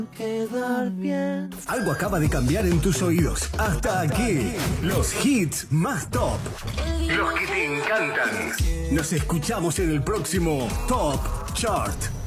Quedar bien. Algo acaba de cambiar en tus oídos. Hasta aquí, los hits más top. Los que te encantan. Nos escuchamos en el próximo Top Chart.